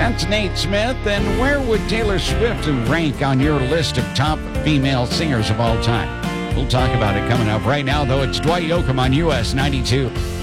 That's Nate Smith. And where would Taylor Swift rank on your list of top female singers of all time? We'll talk about it coming up. Right now, though, it's Dwight Yoakam on US 92.